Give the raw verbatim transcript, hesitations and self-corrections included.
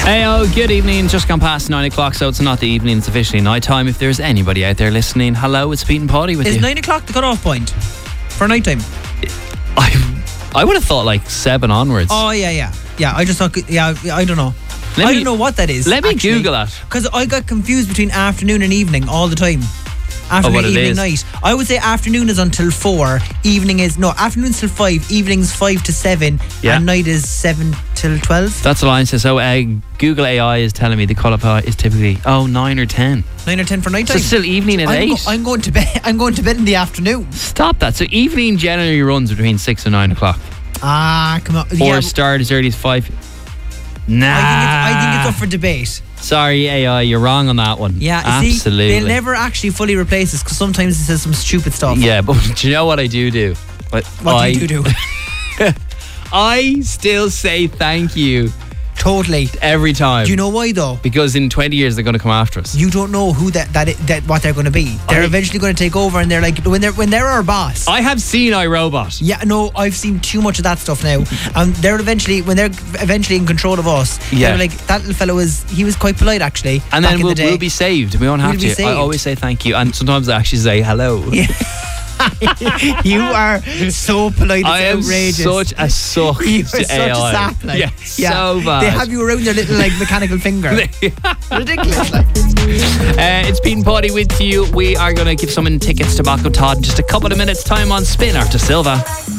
Hey, oh, good evening. Just gone past nine o'clock, so it's not the evening, it's officially night time. If there's anybody out there listening, hello, it's Pete and Paddy with Is you. Is nine o'clock the cut-off point for night time? I, I would have thought like seven onwards. Oh, yeah, yeah. Yeah, I just thought, yeah, I don't know. Let I me, don't know what that is. Let me actually, Google that. Because I got confused between afternoon and evening all the time. Afternoon, oh, evening, is. night. I would say afternoon is until four. Evening is, no, afternoon's till five. Evening's five to seven. Yeah. And night is seven till twelve. That's what I said. So uh, Google A I is telling me the cut-off is typically, oh, nine or ten. Nine or ten for night So time. it's still evening at I'm eight. Go, I'm going to bed. I'm going to bed in the afternoon. Stop that. So evening generally runs between six and nine o'clock. Ah, come on. Or yeah, start as early as five. Nah. I think, it's, I think it's up for debate. Sorry, A I, you're wrong on that one. Yeah, absolutely. See, they'll never actually fully replace us because sometimes it says some stupid stuff. Yeah, but do you know what I do do? But what I, do you do? I still say thank you. Totally. Every time. Do you know why though? Because in twenty years they're going to come after us. You don't know who that that, that what they're going to be. They're I, eventually going to take over, and they're like when they're when they're our boss. I have seen iRobot. Yeah, no, I've seen too much of that stuff now. And they're eventually when they're eventually in control of us. Yeah. They're like that little fellow was he was quite polite actually. And back then in we'll, the day. we'll be saved. We won't have we'll be to. saved. I always say thank you, and sometimes I actually say hello. Yeah. You are so polite. It's I am outrageous. such a suck. You're to such A I. a sap. Like. Yeah, yeah, so bad. They have you around their little like mechanical finger. Ridiculous. Like. Uh, it's Pete and Paddy with you. We are going to give someone tickets to Baco Todd in just a couple of minutes' time on Spin after Silva.